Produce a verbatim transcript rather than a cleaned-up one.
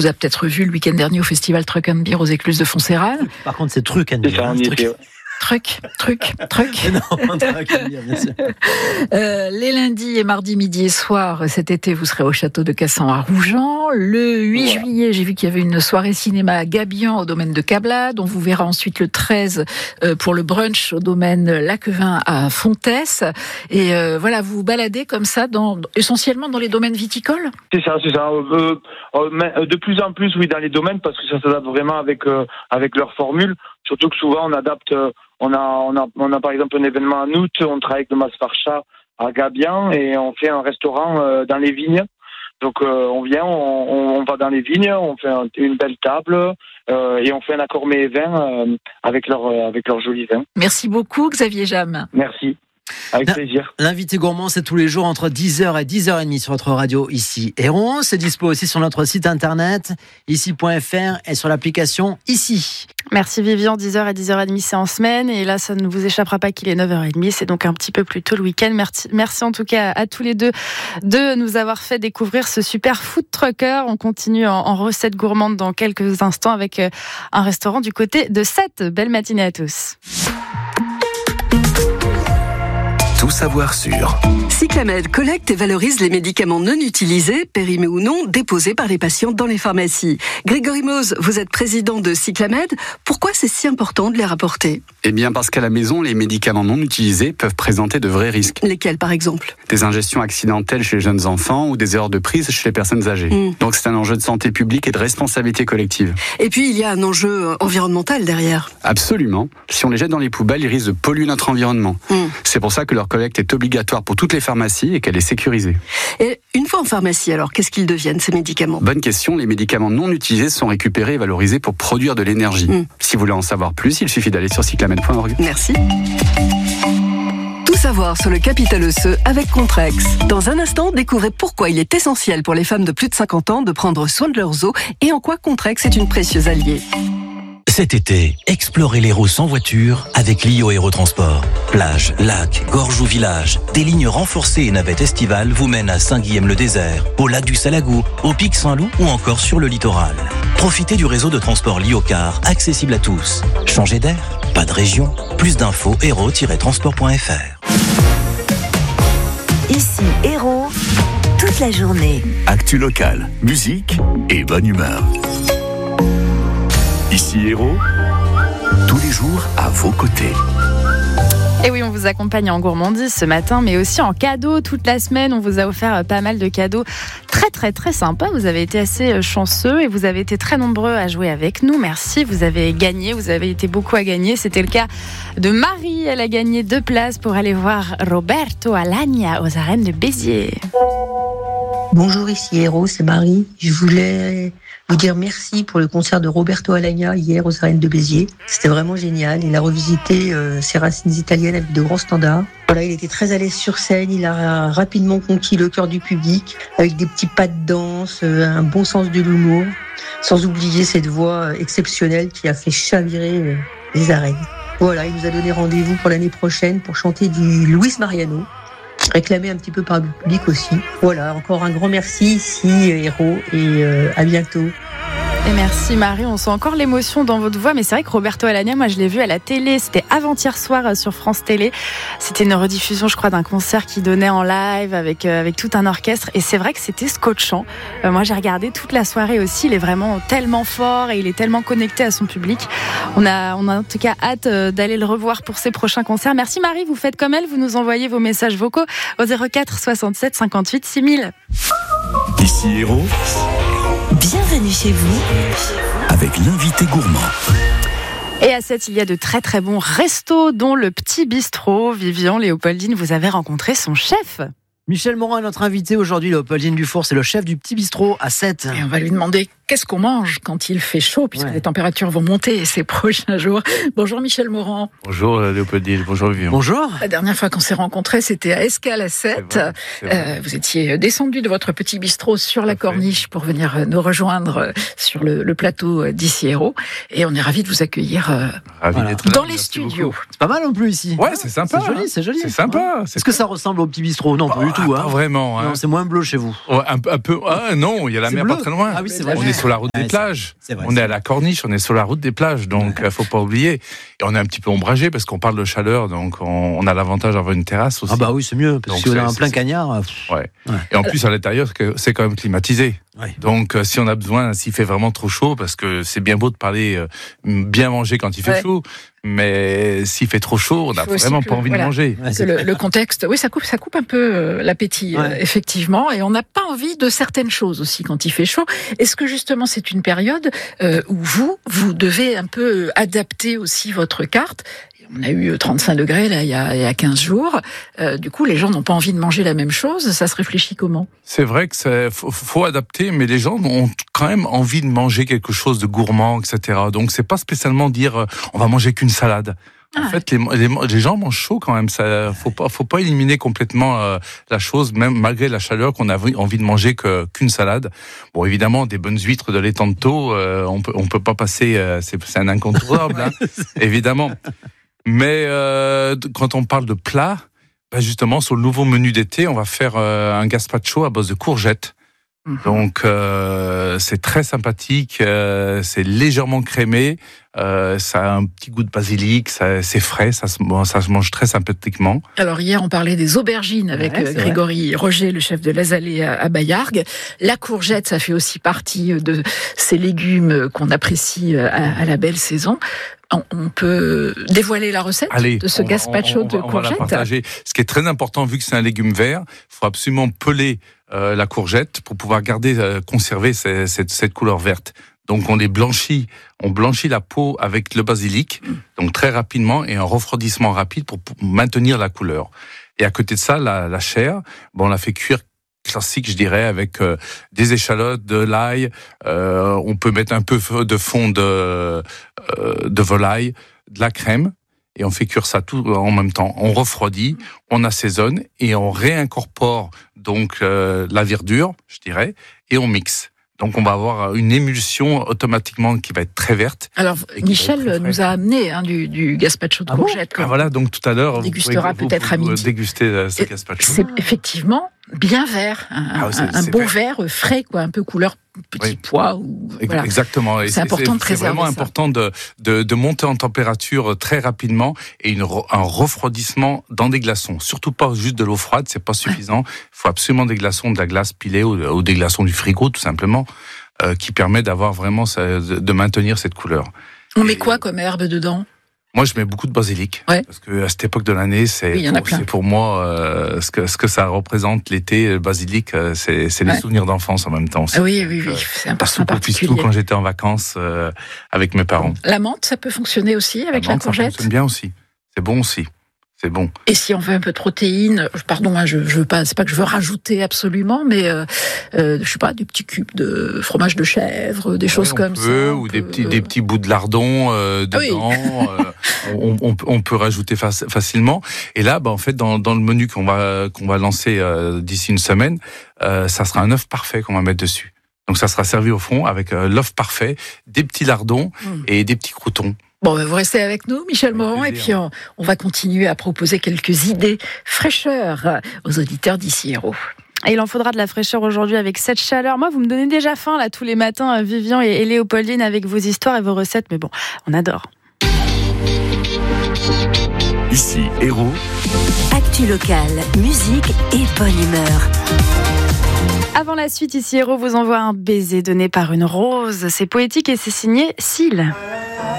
vous a peut-être vu le week-end dernier au festival Truck and Beer aux Écluses de Fontserral. Par contre, c'est Truck and Beer. Ça, on y était, ouais. Truc, truc, truc. Non, truc, bien sûr. Euh, les lundis et mardis midi et soir, cet été, vous serez au château de Cassan à Rougeant. Le huit voilà. juillet, j'ai vu qu'il y avait une soirée cinéma à Gabian au domaine de Cablade. On vous verra ensuite le treize euh, pour le brunch au domaine Laquevin à Fontès. Et euh, voilà, vous vous baladez comme ça, dans, essentiellement dans les domaines viticoles ? C'est ça, c'est ça. Euh, euh, de plus en plus, oui, dans les domaines, parce que ça s'adapte vraiment avec euh, avec leur formule. Surtout que souvent, on adapte. Euh, On a, on a, on a par exemple un événement en août, on travaille avec le Masfarcha à Gabian et on fait un restaurant euh, dans les vignes. Donc euh, on vient, on, on va dans les vignes, on fait un, une belle table euh, et on fait un accord mets et vin euh, avec leur, euh, avec leur joli vin. Merci beaucoup Xavier Jam. Merci. Avec plaisir. L'invité gourmand, c'est tous les jours entre dix heures et dix heures trente sur votre radio ici Héron. C'est dispo aussi sur notre site internet ici point f r et sur l'application Ici. Merci Vivian, dix heures et dix heures trente c'est en semaine et là ça ne vous échappera pas qu'il est neuf heures trente, c'est donc un petit peu plus tôt le week-end. Merci, merci en tout cas à tous les deux de nous avoir fait découvrir ce super food trucker. On continue en, en recette gourmande dans quelques instants avec un restaurant du côté de Sète. Belle matinée à tous. Tout savoir sur Cyclamed collecte et valorise les médicaments non utilisés, périmés ou non, déposés par les patients dans les pharmacies. Grégory Mose, vous êtes président de Cyclamed. Pourquoi c'est si important de les rapporter ? Eh bien parce qu'à la maison, les médicaments non utilisés peuvent présenter de vrais risques. Lesquels par exemple ? Des ingestions accidentelles chez les jeunes enfants ou des erreurs de prise chez les personnes âgées. Mmh. Donc c'est un enjeu de santé publique et de responsabilité collective. Et puis il y a un enjeu environnemental derrière. Absolument. Si on les jette dans les poubelles, ils risquent de polluer notre environnement. Mmh. C'est pour ça que leur collecte est obligatoire pour toutes les pharmacies et qu'elle est sécurisée. Et une fois en pharmacie, alors, qu'est-ce qu'ils deviennent, ces médicaments ? Bonne question, les médicaments non utilisés sont récupérés et valorisés pour produire de l'énergie. Mmh. Si vous voulez en savoir plus, il suffit d'aller sur cyclamed point org. Merci. Tout savoir sur le capital osseux avec Contrex. Dans un instant, découvrez pourquoi il est essentiel pour les femmes de plus de cinquante ans de prendre soin de leurs os et en quoi Contrex est une précieuse alliée. Cet été, explorez l'Hérault sans voiture avec Lio Aérotransport. Plage, lac, gorge ou village, des lignes renforcées et navettes estivales vous mènent à Saint-Guilhem-le-Désert, au lac du Salagou, au pic Saint-Loup ou encore sur le littoral. Profitez du réseau de transport Lio-Car, accessible à tous. Changez d'air, pas de région. Plus d'infos, hérault tiret transport point f r. Ici Hérault, toute la journée. Actu locale, musique et bonne humeur. Ici Hérault, tous les jours à vos côtés. Et oui, on vous accompagne en gourmandise ce matin, mais aussi en cadeaux toute la semaine. On vous a offert pas mal de cadeaux très très très sympas. Vous avez été assez chanceux et vous avez été très nombreux à jouer avec nous. Merci, vous avez gagné, vous avez été beaucoup à gagner. C'était le cas de Marie. Elle a gagné deux places pour aller voir Roberto Alagna aux arènes de Béziers. Bonjour, ici Hérault, c'est Marie. Je voulais vous dire merci pour le concert de Roberto Alagna hier aux arènes de Béziers. C'était vraiment génial. Il a revisité euh, ses racines italiennes avec de grands standards. Voilà, il était très à l'aise sur scène. Il a rapidement conquis le cœur du public avec des petits pas de danse, euh, un bon sens de l'humour, sans oublier cette voix exceptionnelle qui a fait chavirer euh, les arènes. Voilà, il nous a donné rendez-vous pour l'année prochaine pour chanter du Luis Mariano, réclamé un petit peu par le public aussi. Voilà, encore un grand merci ici, Hérault, et euh, à bientôt. Et merci Marie, on sent encore l'émotion dans votre voix, mais c'est vrai que Roberto Alagna, moi je l'ai vu à la télé, c'était avant-hier soir sur France Télé. C'était une rediffusion, je crois, d'un concert qu'il donnait en live avec, euh, avec tout un orchestre, et c'est vrai que c'était scotchant. Euh, moi j'ai regardé toute la soirée aussi, il est vraiment tellement fort et il est tellement connecté à son public. On a, on a en tout cas hâte d'aller le revoir pour ses prochains concerts. Merci Marie, vous faites comme elle, vous nous envoyez vos messages vocaux au zéro quatre soixante-sept cinquante-huit six mille. Ici Hérault. Bienvenue chez vous avec l'invité gourmand. Et à Sète, il y a de très très bons restos, dont le Petit Bistrot. Vivian, Léopoldine, vous avez rencontré son chef. Michel Morin est notre invité aujourd'hui. Léopoldine Dufour, c'est le chef du Petit Bistrot à Sète. Et on va lui demander qu'est-ce qu'on mange quand il fait chaud, puisque ouais. les températures vont monter ces prochains jours. Bonjour Michel Morin. Bonjour Léopoldine, bonjour Vivian. Bonjour. La dernière fois qu'on s'est rencontrés, c'était à Escales à Sète. Euh, vous étiez descendu de votre Petit Bistrot sur la Corniche pour venir nous rejoindre sur le, le plateau d'Ici Hérault. Et on est ravis de vous accueillir euh, voilà. dans les studios. Beaucoup. C'est pas mal en plus ici. Ouais, c'est sympa. C'est joli, c'est joli. C'est sympa. Ouais. Est-ce que ça ressemble au Petit Bistrot ? Non, pas oh, du tout. Pas hein. vraiment. Hein. Non, c'est moins bleu chez vous. Ouais, un, un peu. Ah non, il y a la c'est mer bleu. pas très loin. Ah oui, c'est vrai. On est sur la route Ouais, des plages. c'est vrai, on c'est est à la Corniche, on est sur la route des plages, donc il ouais. faut pas oublier. Et on est un petit peu ombragé parce qu'on parle de chaleur, donc on, on a l'avantage d'avoir une terrasse aussi. Ah bah oui, c'est mieux, parce donc que si on est en c'est, plein c'est... cagnard... Ouais. ouais. Et en plus, à l'intérieur, c'est quand même climatisé. Ouais. Donc, euh, si on a besoin, s'il fait vraiment trop chaud, parce que c'est bien beau de parler, euh, bien manger quand il fait ouais. chaud, mais s'il fait trop chaud, on n'a vraiment que, pas envie voilà, de manger. Ouais, le, le contexte, oui, ça coupe, ça coupe un peu euh, l'appétit, ouais. euh, effectivement, et on n'a pas envie de certaines choses aussi quand il fait chaud. Est-ce que justement c'est une période euh, où vous, vous devez un peu adapter aussi votre carte? On a eu trente-cinq degrés là il y a, il y a quinze jours. Euh, du coup, les gens n'ont pas envie de manger la même chose. Ça se réfléchit comment? C'est vrai que c'est faut, faut adapter, mais les gens ont quand même envie de manger quelque chose de gourmand, et cetera. Donc c'est pas spécialement dire euh, on va manger qu'une salade. En ah. fait, les, les, les gens mangent chaud quand même. Ça, faut pas, faut pas éliminer complètement euh, la chose, même malgré la chaleur, qu'on a envie de manger que, qu'une salade. Bon, évidemment, des bonnes huîtres de l'étang de Thau, euh, on peut, on peut pas passer. Euh, c'est, c'est un incontournable, hein, évidemment. Mais euh, quand on parle de plat, bah justement sur le nouveau menu d'été, on va faire euh, un gazpacho à base de courgettes. Mmh. Donc euh, c'est très sympathique, euh, c'est légèrement crémé, euh, ça a un petit goût de basilic, ça, c'est frais, ça se, ça se mange très sympathiquement. Alors hier on parlait des aubergines avec ouais, Grégory vrai. Roger, le chef de l'Azalée à, à Baillargues. La courgette, ça fait aussi partie de ces légumes qu'on apprécie à, à la belle saison. On peut dévoiler la recette Allez, de ce gazpacho de courgettes. On va la partager. Ce qui est très important, vu que c'est un légume vert, il faut absolument peler euh, la courgette pour pouvoir garder, euh, conserver cette, cette, cette couleur verte. Donc on les blanchit, on blanchit la peau avec le basilic, mmh. donc très rapidement, et un refroidissement rapide pour, pour maintenir la couleur. Et à côté de ça, la, la chair, bon, on la fait cuire classique, je dirais, avec euh, des échalotes, de l'ail. Euh, on peut mettre un peu de fond de, euh, de volaille, de la crème, et on fait cuire ça tout en même temps. On refroidit, on assaisonne, et on réincorpore donc euh, la verdure, je dirais, et on mixe. Donc on va avoir une émulsion automatiquement qui va être très verte. Alors Michel nous a amené hein, du, du gazpacho de ah courgettes. Bon ah voilà, donc tout à l'heure, on dégustera vous, peut-être vous, vous à midi. Déguster euh, ce gazpacho. C'est effectivement bien vert, un, ah, c'est, un c'est beau vert. vert frais, quoi, un peu couleur petit oui. pois. Ou, voilà. Exactement. Et c'est, c'est important de préserver C'est vraiment ça. important de, de, de monter en température très rapidement et une, un refroidissement dans des glaçons. Surtout pas juste de l'eau froide, c'est pas suffisant. Il ouais. faut absolument des glaçons, de la glace pilée ou, ou des glaçons du frigo, tout simplement, euh, qui permet d'avoir vraiment, de maintenir cette couleur. On et, met quoi comme herbe dedans ? Moi, je mets beaucoup de basilic, ouais. parce que à cette époque de l'année, c'est, oui, pour, c'est pour moi euh, ce que ce que ça représente l'été. Le basilic, euh, c'est c'est ouais. les souvenirs d'enfance en même temps. Ah oui, oui, oui, c'est important particulier. Surtout quand j'étais en vacances euh, avec mes parents. La menthe, ça peut fonctionner aussi avec la, menthe, la courgette. Ça fonctionne bien aussi. C'est bon aussi. C'est bon. Et si on veut un peu de protéines, pardon, hein, je, je veux pas, c'est pas que je veux rajouter absolument, mais euh, euh, je sais pas, des petits cubes de fromage de chèvre, des ouais, choses comme peut, ça. Ou peut, des petits, euh... des petits bouts de lardon euh, dedans. Oui. euh, on, on, on peut rajouter fac- facilement. Et là, bah, en fait, dans, dans le menu qu'on va qu'on va lancer euh, d'ici une semaine, euh, ça sera un œuf parfait qu'on va mettre dessus. Donc ça sera servi au fond avec euh, l'œuf parfait, des petits lardons mmh. et des petits croûtons. Bon, vous restez avec nous, Michel Moran, et puis on, on va continuer à proposer quelques idées fraîcheur aux auditeurs d'Ici Héros. Et il en faudra de la fraîcheur aujourd'hui avec cette chaleur. Moi, vous me donnez déjà faim là tous les matins, Vivian et, et Léopoldine, avec vos histoires et vos recettes, mais bon, on adore. Ici Héros. Actu locale, musique et bonne humeur. Avant la suite, Ici Héros vous envoie un baiser donné par une rose. C'est poétique et c'est signé Syl.